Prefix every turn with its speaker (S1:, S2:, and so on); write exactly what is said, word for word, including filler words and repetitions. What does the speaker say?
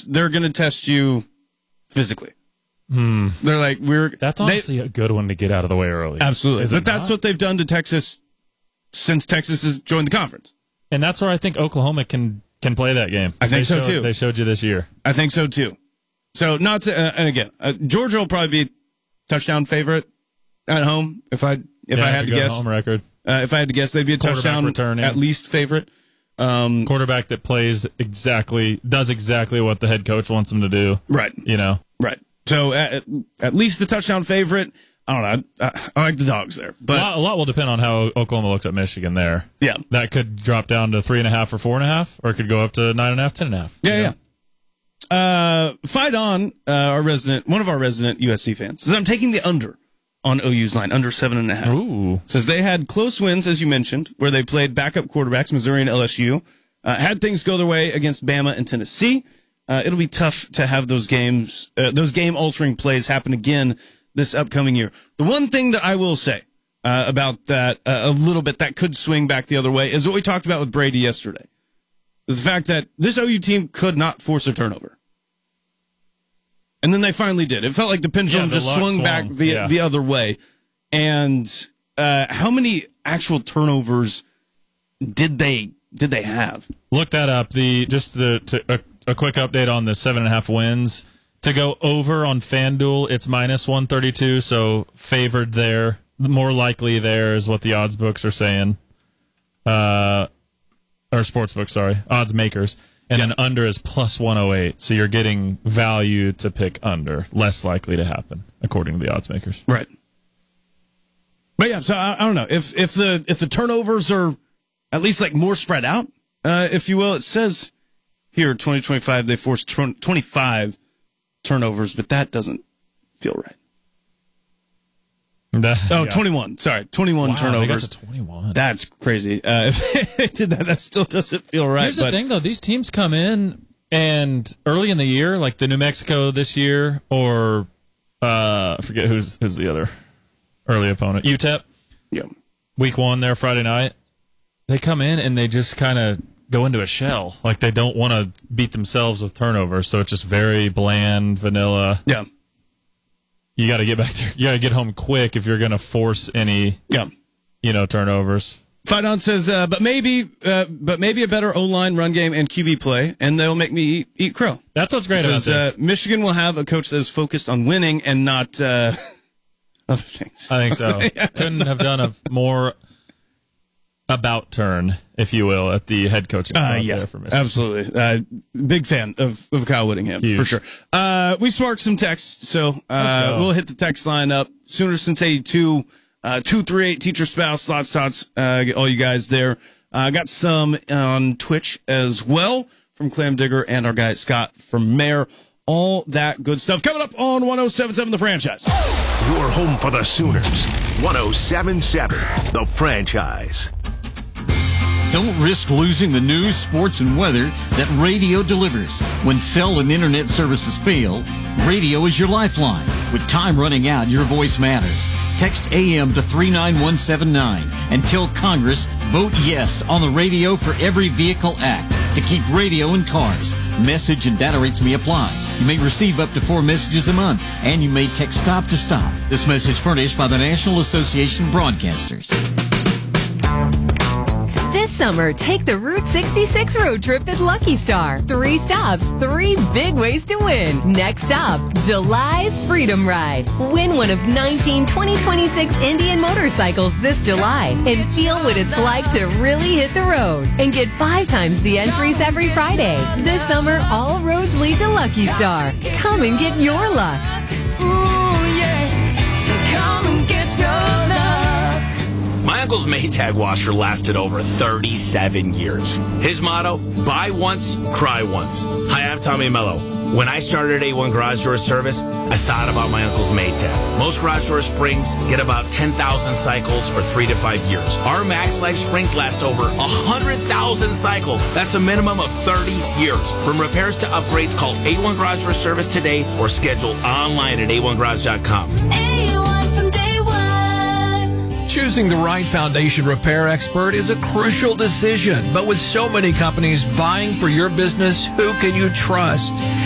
S1: they're going to test you physically.
S2: Hmm.
S1: They're like, we're.
S2: That's honestly they, a good one to get out of the way early.
S1: Absolutely.
S2: Is
S1: but that's what they've done to Texas since Texas has joined the conference.
S2: And that's where I think Oklahoma can can play that game.
S1: I think
S2: they
S1: so,
S2: showed,
S1: too.
S2: They showed you this year.
S1: I think so, too. So, not to, uh, and again, uh, Georgia will probably be touchdown favorite at home if I if
S2: yeah,
S1: I had to guess.
S2: Home record.
S1: Uh, if I had to guess, they'd be a touchdown returning. At least favorite. Um,
S2: Quarterback that plays exactly, does exactly what the head coach wants him to do.
S1: Right.
S2: You know?
S1: Right. So, at, at least the touchdown favorite. I don't know. I, I like the dogs there. But
S2: a lot, a lot will depend on how Oklahoma looks at Michigan there.
S1: Yeah.
S2: That could drop down to three and a half or four and a half, or it could go up to nine and a half, ten and a half.
S1: Yeah,
S2: know?
S1: yeah. Uh, Fight on, uh, our resident, one of our resident U S C fans, says I'm taking the under on O U's line, under seven and a half.
S2: Ooh.
S1: Says they had close wins, as you mentioned, where they played backup quarterbacks, Missouri and L S U. Uh, had things go their way against Bama and Tennessee. Uh, it'll be tough to have those games, uh, those game-altering plays happen again this upcoming year. The one thing that I will say uh, about that uh, a little bit that could swing back the other way is what we talked about with Brady yesterday. Is the fact that this O U team could not force a turnover. And then they finally did. It felt like the pendulum
S2: yeah, the
S1: just swung,
S2: swung
S1: back the
S2: yeah.
S1: the other way. And uh, how many actual turnovers did they did they have?
S2: Look that up. The just the to, a, a quick update on the seven and a half wins. To go over on FanDuel, it's minus one thirty-two, so favored there. More likely there is what the odds books are saying. Uh, or sports books, sorry. Odds makers. And
S1: yeah.
S2: then under is plus one oh eight, so you're getting value to pick under. Less likely to happen, according to the odds makers.
S1: Right. But yeah, so I, I don't know. If if the if the turnovers are at least like more spread out, uh, if you will, it says here twenty twenty-five they forced twenty-five turnovers, but that doesn't feel right.
S2: That,
S1: oh,
S2: yeah.
S1: twenty-one. Sorry, twenty-one
S2: wow,
S1: turnovers.
S2: They got to twenty-one.
S1: That's crazy. Uh, if they did that, that still doesn't feel right.
S2: Here's
S1: but,
S2: the thing, though. These teams come in, and early in the year, like the New Mexico this year, or uh, I forget who's who's the other early opponent, U T E P.
S1: Yeah.
S2: Week one there, Friday night. They come in, and they just kind of go into a shell. Like they don't want to beat themselves with turnovers, so it's just very bland, vanilla.
S1: Yeah.
S2: You got to get back there. You got to get home quick if you're going to force any,
S1: yeah.
S2: you know, turnovers.
S1: Fight on says, uh, but maybe, uh, but maybe a better O-line, run game, and Q B play, and they'll make me eat, eat crow.
S2: That's what's great
S1: says,
S2: about this.
S1: Uh, Michigan will have a coach that is focused on winning and not uh, other things.
S2: I think so. yeah. Couldn't have done a more about turn, if you will, at the head coaching.
S1: Uh, yeah,
S2: there for Michigan.
S1: absolutely. Uh, big fan of, of Kyle Whittingham,
S2: Huge.
S1: for sure. Uh, we sparked some texts, so uh, we'll hit the text line up. Sooner since eighty-two, uh, two three eight, teacher spouse, thoughts, thoughts, uh, all you guys there. I uh, got some on Twitch as well from Clam Digger and our guy Scott from Mayor. All that good stuff coming up on one oh seven point seven The Franchise.
S3: Your home for the Sooners. one oh seven point seven The Franchise.
S4: Don't risk losing the news, sports, and weather that radio delivers. When cell and internet services fail, radio is your lifeline. With time running out, your voice matters. Text A M to three nine one seven nine and tell Congress, vote yes on the Radio for Every Vehicle Act to keep radio in cars. Message and data rates may apply. You may receive up to four messages a month, and you may text stop to stop. This message furnished by the National Association of Broadcasters.
S5: This summer, take the Route sixty-six road trip at Lucky Star. Three stops, three big ways to win. Next stop, July's Freedom Ride. Win one of nineteen twenty twenty-six Indian motorcycles this July and feel what it's like to really hit the road. And get five times the entries every Friday. This summer, all roads lead to Lucky Star. Come and get your luck.
S6: Ooh, yeah. Come and get your luck.
S7: My uncle's Maytag washer lasted over thirty-seven years. His motto, buy once, cry once. Hi, I'm Tommy Mello. When I started A one Garage Door Service, I thought about my uncle's Maytag. Most garage door springs get about ten thousand cycles or three to five years. Our Max Life springs last over one hundred thousand cycles. That's a minimum of thirty years. From repairs to upgrades, call A one Garage Door Service today or schedule online at A one garage dot com.
S6: A one from day one.
S8: Choosing the right foundation repair expert is a crucial decision, but with so many companies vying for your business, who can you trust?